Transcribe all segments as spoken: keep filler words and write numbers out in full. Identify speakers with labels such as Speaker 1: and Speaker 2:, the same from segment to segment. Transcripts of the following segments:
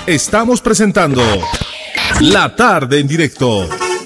Speaker 1: Estamos presentando La Tarde en Directo.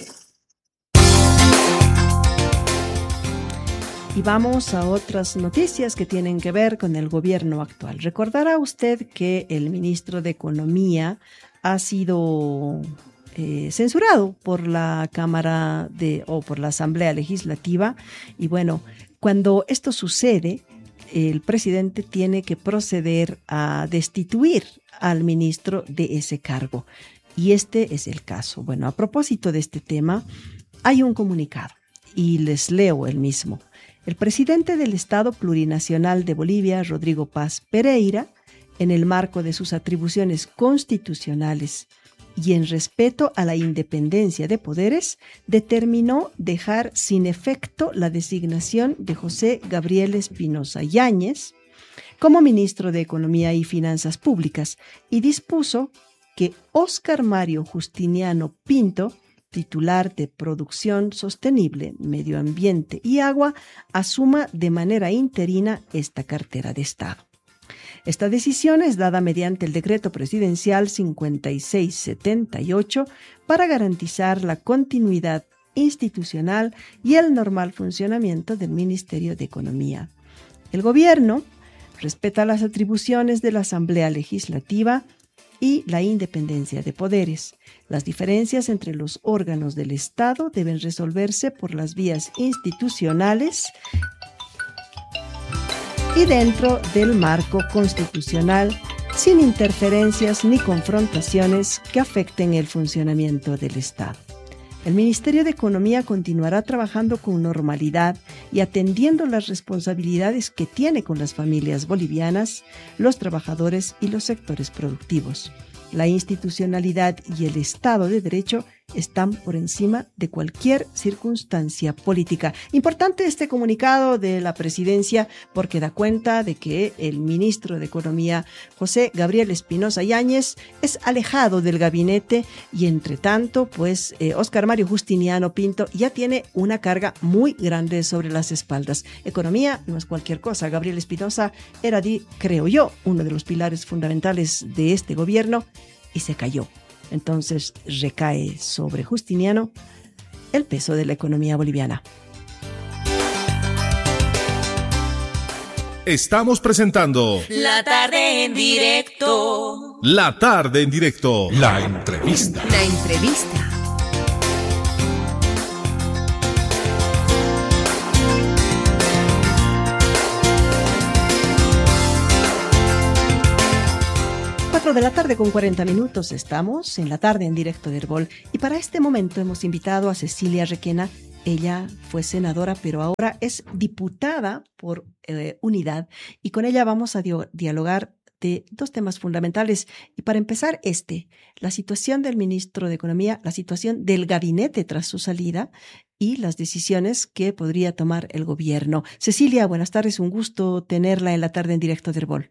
Speaker 2: Y vamos a otras noticias que tienen que ver con el gobierno actual. Recordará usted que el ministro de Economía ha sido eh, censurado por la Cámara de o por la Asamblea Legislativa. Y bueno, cuando esto sucede, el presidente tiene que proceder a destituir al ministro de ese cargo. Y este es el caso. Bueno, a propósito de este tema, hay un comunicado y les leo el mismo. El presidente del Estado Plurinacional de Bolivia, Rodrigo Paz Pereira, en el marco de sus atribuciones constitucionales y en respeto a la independencia de poderes, determinó dejar sin efecto la designación de José Gabriel Espinosa Yáñez como ministro de Economía y Finanzas Públicas y dispuso que Óscar Mario Justiniano Pinto, titular de Producción Sostenible, Medio Ambiente y Agua, asuma de manera interina esta cartera de Estado. Esta decisión es dada mediante el Decreto Presidencial cincuenta y seis setenta y ocho para garantizar la continuidad institucional y el normal funcionamiento del Ministerio de Economía. El Gobierno respeta las atribuciones de la Asamblea Legislativa y la independencia de poderes. Las diferencias entre los órganos del Estado deben resolverse por las vías institucionales y dentro del marco constitucional, sin interferencias ni confrontaciones que afecten el funcionamiento del Estado. El Ministerio de Economía continuará trabajando con normalidad y atendiendo las responsabilidades que tiene con las familias bolivianas, los trabajadores y los sectores productivos. La institucionalidad y el Estado de Derecho están por encima de cualquier circunstancia política. Importante este comunicado de la presidencia porque da cuenta de que el ministro de Economía, José Gabriel Espinosa Yáñez, es alejado del gabinete y entre tanto, pues eh, Óscar Mario Justiniano Pinto ya tiene una carga muy grande sobre las espaldas. Economía no es cualquier cosa. Gabriel Espinosa era, creo yo, uno de los pilares fundamentales de este gobierno y se cayó. Entonces recae sobre Justiniano el peso de la economía boliviana.
Speaker 1: Estamos presentando
Speaker 3: La Tarde en Directo.
Speaker 1: La Tarde en Directo. La entrevista.
Speaker 3: La entrevista.
Speaker 2: De la tarde con cuarenta minutos estamos en La Tarde en Directo de Herbol y para este momento hemos invitado a Cecilia Requena. Ella fue senadora pero ahora es diputada por eh, Unidad y con ella vamos a dio- dialogar de dos temas fundamentales y para empezar este, la situación del ministro de Economía, la situación del gabinete tras su salida y las decisiones que podría tomar el gobierno. Cecilia, buenas tardes, un gusto tenerla en La Tarde en Directo de Herbol.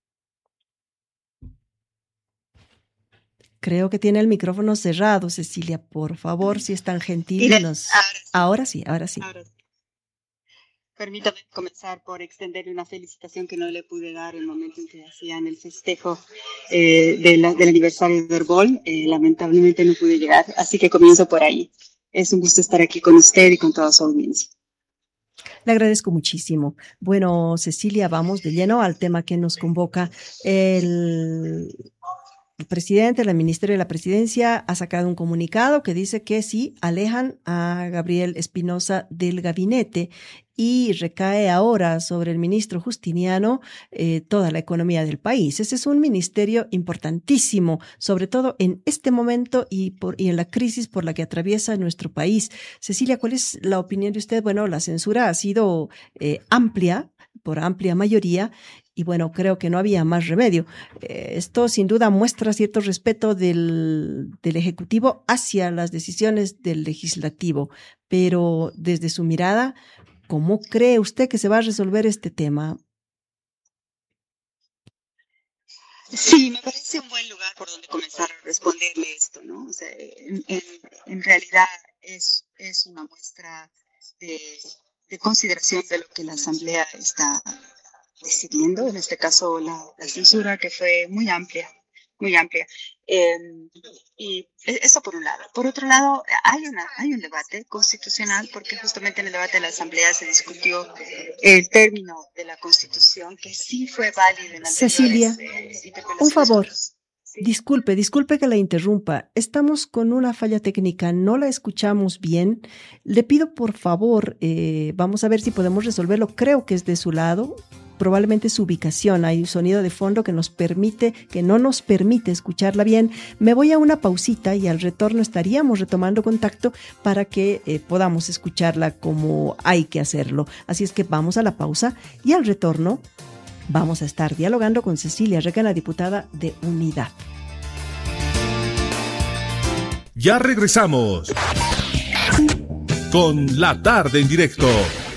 Speaker 2: Creo que tiene el micrófono cerrado, Cecilia. Por favor, si es tan gentil.
Speaker 4: Mire,
Speaker 2: Nos...
Speaker 4: ahora sí.
Speaker 2: Ahora sí, ahora sí.
Speaker 4: Ahora sí. Permítame comenzar por extenderle una felicitación que no le pude dar en el momento en que hacían el festejo eh, de la, del aniversario de Herbol. Eh, lamentablemente no pude llegar, así que comienzo por ahí. Es un gusto estar aquí con usted y con toda su audiencia.
Speaker 2: Le agradezco muchísimo. Bueno, Cecilia, vamos de lleno al tema que nos convoca. El... El presidente, el Ministerio de la Presidencia ha sacado un comunicado que dice que sí, alejan a Gabriel Espinosa del gabinete y recae ahora sobre el ministro Justiniano eh, toda la economía del país. Ese es un ministerio importantísimo, sobre todo en este momento y, por, y en la crisis por la que atraviesa nuestro país. Cecilia, ¿cuál es la opinión de usted? Bueno, la censura ha sido eh, amplia, por amplia mayoría, y bueno, creo que no había más remedio. Eh, esto sin duda muestra cierto respeto del, del Ejecutivo hacia las decisiones del Legislativo, pero desde su mirada, ¿cómo cree usted que se va a resolver este tema?
Speaker 4: Sí, me parece un buen lugar por donde comenzar a responderle esto, ¿no? O sea, en, en, en realidad es, es una muestra de, de consideración de lo que la Asamblea está decidiendo, en este caso la, la censura que fue muy amplia, muy amplia. Eh, y eso por un lado. Por otro lado, hay, una, hay un debate constitucional, porque justamente en el debate de la Asamblea se discutió el término de la Constitución, que sí fue válido en las
Speaker 2: Cecilia,
Speaker 4: eh,
Speaker 2: un favor.
Speaker 4: Sí.
Speaker 2: Disculpe, disculpe que la interrumpa. Estamos con una falla técnica, no la escuchamos bien. Le pido por favor, eh, vamos a ver si podemos resolverlo. Creo que es de su lado, probablemente su ubicación. Hay un sonido de fondo que nos permite, que no nos permite escucharla bien. Me voy a una pausita y al retorno estaríamos retomando contacto para que eh, podamos escucharla como hay que hacerlo. Así es que vamos a la pausa y al retorno vamos a estar dialogando con Cecilia Recana, diputada de Unidad.
Speaker 1: Ya regresamos con La Tarde en Directo.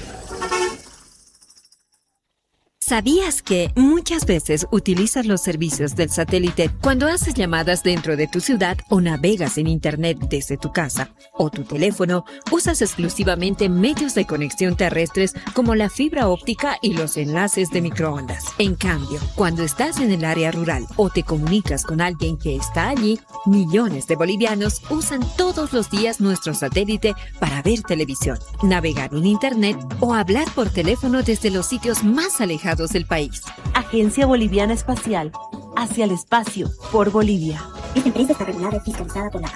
Speaker 5: ¿Sabías que muchas veces utilizas los servicios del satélite cuando haces llamadas dentro de tu ciudad o navegas en internet desde tu casa o tu teléfono? Usas exclusivamente medios de conexión terrestres como la fibra óptica y los enlaces de microondas. En cambio, cuando estás en el área rural o te comunicas con alguien que está allí, millones de bolivianos usan todos los días nuestro satélite para ver televisión, navegar en internet o hablar por teléfono desde los sitios más alejados del país.
Speaker 6: Agencia Boliviana Espacial. Hacia el espacio, por Bolivia.
Speaker 7: Esta empresa está regulada y fiscalizada por la